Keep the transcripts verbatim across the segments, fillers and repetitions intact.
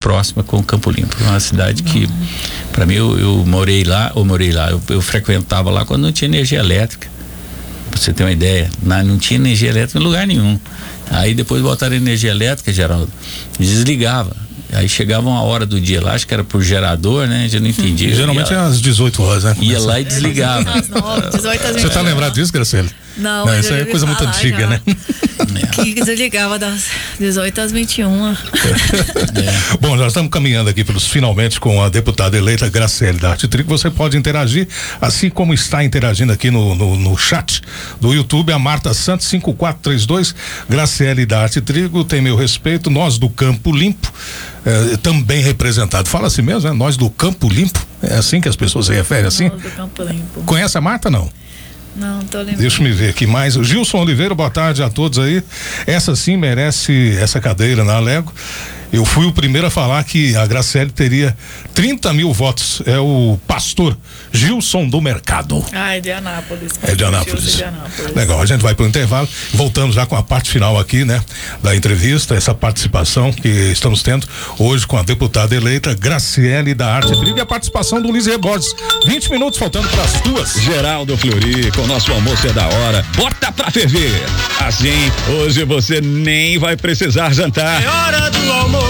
próxima com Campo Limpo. Uma cidade que, para mim, eu, eu morei lá, ou morei lá, eu, eu frequentava lá quando não tinha energia elétrica. Pra você ter uma ideia, não, não tinha energia elétrica em lugar nenhum. Aí depois botaram energia elétrica, Geraldo, desligava. Aí chegava uma hora do dia lá, acho que era por gerador, né? Já não entendia. Geralmente é às dezoito horas, né? Ia lá e desligava. Às nove, dezoito às Você tá lembrado disso, Graciela? Não, não isso aí é coisa muito antiga, já. né? Que desligava das dezoito às vinte e uma. É. Bom, nós estamos caminhando aqui pelos finalmente com a deputada eleita Graciele da Arte Trigo. Você pode interagir, assim como está interagindo aqui no, no, no chat do YouTube, a Marta Santos, cinco quatro três dois. Graciele da Arte Trigo, tem meu respeito. Nós do Campo Limpo, eh, também representado. Fala assim mesmo, né? Nós do Campo Limpo. É assim que as pessoas se referem, assim? Nós do Campo Limpo. Conhece a Marta, não? Não, tô lembrando. Deixa eu ver aqui mais. O Gilson Oliveira, boa tarde a todos aí. Essa sim merece essa cadeira na Alego. Eu fui o primeiro a falar que a Graciele teria trinta mil votos. É o pastor Gilson do Mercado. Ah, é de Anápolis. É de Anápolis. de Anápolis. Legal, a gente vai para o intervalo. Voltamos já com a parte final aqui, né? Da entrevista, essa participação que estamos tendo hoje com a deputada eleita Graciele da Arte Trigo e a participação do Luiz Borges. vinte minutos faltando para as duas. Geraldo Fleury, com nosso almoço é da hora. Bota pra ferver. Assim, hoje você nem vai precisar jantar. É hora do almoço.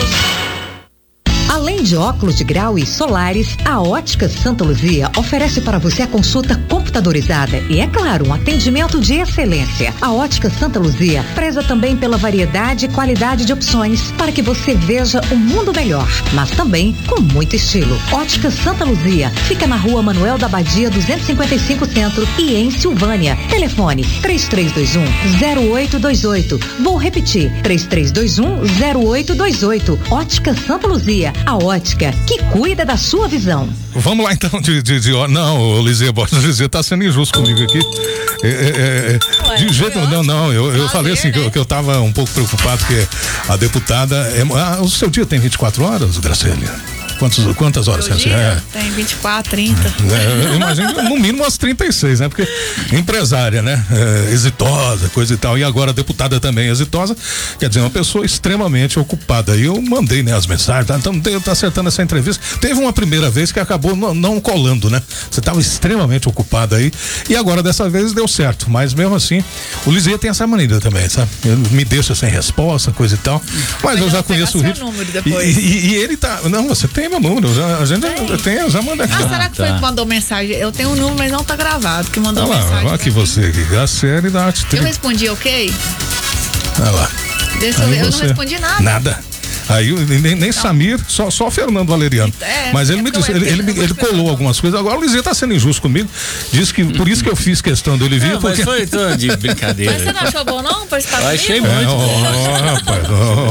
Além de óculos de grau e solares, a Ótica Santa Luzia oferece para você a consulta computadorizada e, é claro, um atendimento de excelência. A Ótica Santa Luzia preza também pela variedade e qualidade de opções para que você veja um mundo melhor, mas também com muito estilo. Ótica Santa Luzia fica na Rua Manuel da Badia duzentos e cinquenta e cinco Centro e em Silvânia. Telefone três três dois um zero oito dois oito. Vou repetir, três três dois um zero oito dois oito. Ótica Santa Luzia, a ótica que cuida da sua visão. Vamos lá então de, de, de não, o Lizia Borges, o Lizia tá sendo injusto comigo aqui. É, é, é, de jeito não, não, eu, eu falei assim que eu, que eu tava um pouco preocupado porque a deputada é, ah, o seu dia tem vinte e quatro horas, Graciele? Quantos, quantas horas você é? Tem vinte e quatro, trinta. É, eu imagino no mínimo umas trinta e seis, né? Porque empresária, né? É, exitosa, coisa e tal. E agora a deputada também exitosa, quer dizer, uma pessoa extremamente ocupada. E eu mandei, né, as mensagens, tá? Então tá acertando essa entrevista. Teve uma primeira vez que acabou não, não colando, né? Você estava extremamente ocupada aí. E agora dessa vez deu certo. Mas mesmo assim, o Lizia tem essa maneira também, sabe? Ele me deixa sem resposta, coisa e tal. Mas, Mas eu já conheço o ritmo. E, e, e ele tá. Não, você tem meu número, já, a gente tem, tem eu já mandei aqui. Ah, será que foi que mandou mensagem? Eu tenho um número, mas não tá gravado, que mandou olha lá, mensagem. Olha aqui você, aqui, a série da Arte Trigo. Eu respondi ok? Olha lá. Deixa eu ver, eu não respondi nada. Nada. Aí nem, nem Samir, só, só Fernando Valeriano. É, mas ele é me disse, ele, ele, ele colou algumas coisas. Agora o Lizia tá sendo injusto comigo. Diz que por isso que eu fiz questão dele vir. Não, porque... mas foi de brincadeira. Mas você não achou bom não? Participar eu achei comigo? muito é, bom. Oh, rapaz,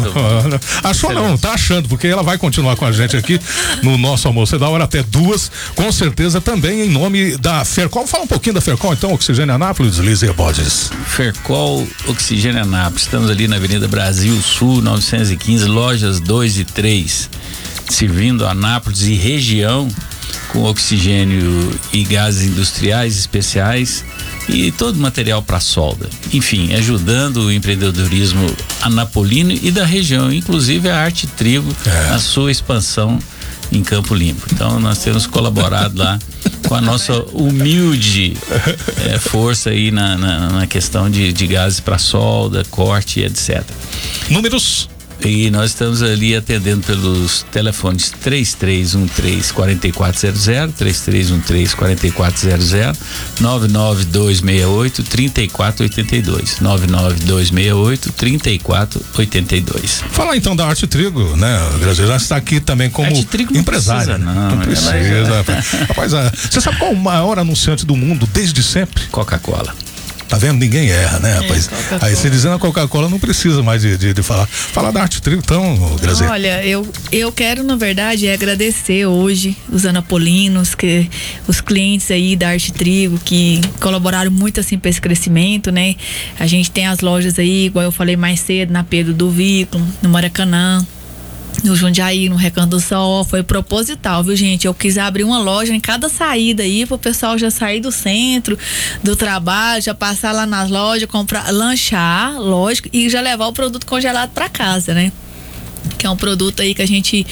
oh, oh, achou não, tá achando, porque ela vai continuar com a gente aqui no nosso almoço. É da hora até duas, com certeza também em nome da Fercol. Fala um pouquinho da Fercol, então, Oxigênio Anápolis, Lizia Borges. Fercol Oxigênio Anápolis. Estamos ali na Avenida Brasil Sul, novecentos e quinze, lojas dois e três. Servindo Anápolis e região com oxigênio e gases industriais especiais e todo material para solda. Enfim, ajudando o empreendedorismo anapolino e da região, inclusive a Arte Trigo, é. na sua expansão em Campo Limpo. Então nós temos colaborado lá com a nossa humilde é, força aí na, na, na questão de, de gases para solda, corte, etcétera. Números? E nós estamos ali atendendo pelos telefones três três um três, quatro quatro zero zero, três três um três, quatro quatro zero zero, nove nove dois seis oito, três quatro oito dois, nove nove dois seis oito, três quatro oito dois. Fala então da Arte Trigo, né? O Brasil já está aqui também como empresária. Não, não precisa. É... Rapaz, você sabe qual é o maior anunciante do mundo desde sempre? Coca-Cola. Tá vendo? Ninguém erra, né, rapaz? É, aí você dizendo a Coca-Cola não precisa mais de, de, de falar. Falar da Arte Trigo, então, Graziela. Olha, eu, eu quero, na verdade, é agradecer hoje os anapolinos, que, os clientes aí da Arte Trigo, que colaboraram muito assim para esse crescimento, né? A gente tem as lojas aí, igual eu falei mais cedo, na Pedro do Vículo, no Maracanã, no Jundiaí, no Recanto do Sol. Foi proposital, viu, gente? Eu quis abrir uma loja em cada saída aí, pro pessoal já sair do centro, do trabalho, já passar lá nas lojas, comprar, lanchar, lógico, e já levar o produto congelado para casa, né? Que é um produto aí que a gente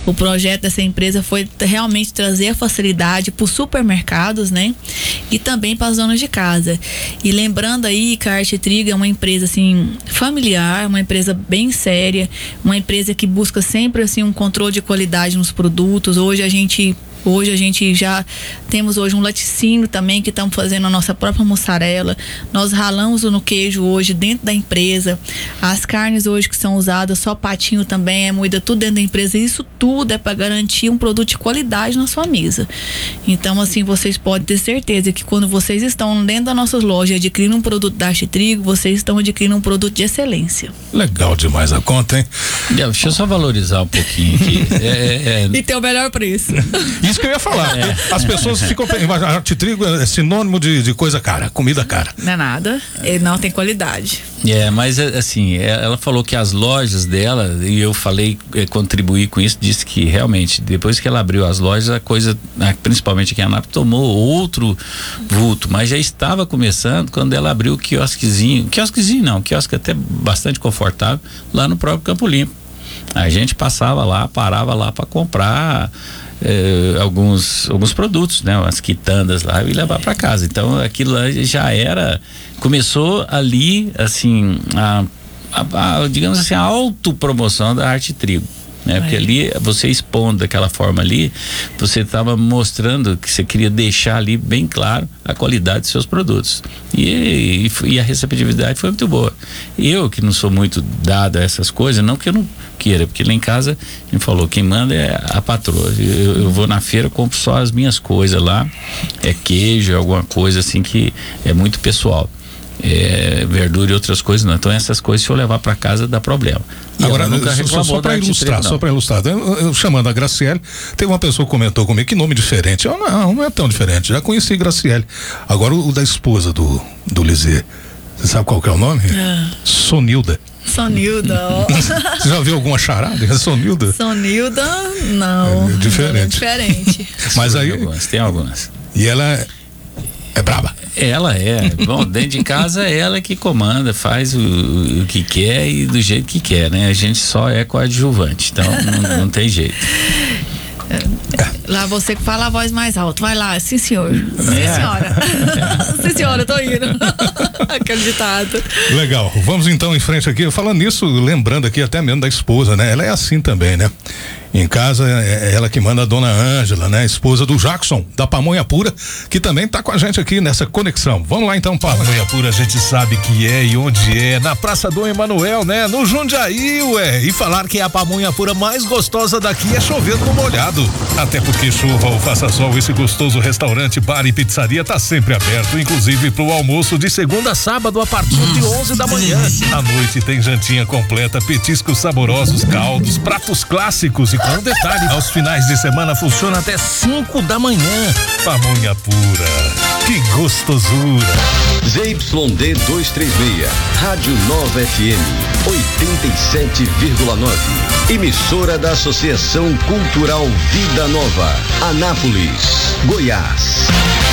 O projeto dessa empresa foi realmente trazer a facilidade para os supermercados, né? E também para as donas de casa. E lembrando aí que a Arte Trigo é uma empresa assim familiar, uma empresa bem séria, uma empresa que busca sempre assim um controle de qualidade nos produtos. Hoje a gente Hoje a gente já temos hoje um laticínio também que estamos fazendo a nossa própria mussarela. Nós ralamos no queijo hoje dentro da empresa. As carnes hoje que são usadas, só patinho também é moída tudo dentro da empresa. Isso tudo é para garantir um produto de qualidade na sua mesa. Então assim, vocês podem ter certeza que quando vocês estão dentro das nossas lojas adquirindo um produto da Arte Trigo, vocês estão adquirindo um produto de excelência. Legal demais a conta, hein? Deixa eu só valorizar um pouquinho aqui. É, é, é... E ter o melhor preço. Isso que eu ia falar. É. As pessoas ficam pensando, Arte Trigo é sinônimo de, de coisa cara, comida cara. Não é nada, ele não tem qualidade. É, mas assim, ela falou que as lojas dela, e eu falei, contribuí com isso, disse que realmente, depois que ela abriu as lojas, a coisa, principalmente aqui em Anápolis, tomou outro vulto, mas já estava começando quando ela abriu o quiosquezinho, quiosquezinho não, quiosque até bastante confortável, lá no próprio Campo Limpo. A gente passava lá, parava lá para comprar eh, alguns alguns produtos, né, umas quitandas lá e levar para casa. Então aquilo lá já era, começou ali assim a, a, a digamos assim a autopromoção da Arte Trigo. Né? Porque ali, você expondo daquela forma ali, você estava mostrando que você queria deixar ali bem claro a qualidade dos seus produtos. E, e, e a receptividade foi muito boa. Eu, que não sou muito dado a essas coisas, não que eu não queira, porque lá em casa, a gente falou, quem manda é a patroa. Eu, eu vou na feira, compro só as minhas coisas lá, é queijo, alguma coisa assim que é muito pessoal. É, verdura e outras coisas não. Então essas coisas, se eu levar para casa, dá problema. E agora, só, só para ilustrar, só para ilustrar, eu, eu, chamando a Graciele, tem uma pessoa que comentou comigo, que nome diferente. Eu, não, não é tão diferente, já conheci Graciele. Agora o, o da esposa do, do Lisê, você sabe qual que é o nome? É. Sonilda. Sonilda, ó. Você já viu alguma charada? Sonilda? Sonilda, não. É diferente. É diferente. Mas aí. Tem algumas, tem algumas. E ela é braba. Ela é. Bom, dentro de casa é ela que comanda, faz o, o que quer e do jeito que quer, né? A gente só é coadjuvante, então não, não tem jeito. Lá você que fala a voz mais alta. Vai lá, sim senhor. Sim senhora. É. Sim senhora, eu tô indo. Aquele ditado. Legal, vamos então em frente aqui. Falando nisso, lembrando aqui até mesmo da esposa, né? Ela é assim também, né? Em casa é ela que manda a dona Ângela, né? Esposa do Jackson, da Pamonha Pura, que também tá com a gente aqui nessa conexão. Vamos lá então, Paulo. Pamonha Pura a gente sabe que é e onde é, na Praça Dom Emanuel, né? No Jundiaí, ué. E falar que é a pamonha pura mais gostosa daqui é chovendo no molhado. Até porque chova ou faça sol, esse gostoso restaurante, bar e pizzaria tá sempre aberto, inclusive pro almoço de segunda a sábado a partir de onze da manhã. À noite tem jantinha completa, petiscos saborosos, caldos, pratos clássicos e com detalhe, aos finais de semana funciona até cinco da manhã. Pamonha Pura, que gostosura. Z Y D duzentos e trinta e seis, Rádio Nova F M, oitenta e sete vírgula nove. Emissora da Associação Cultural Vida Nova, Anápolis, Goiás.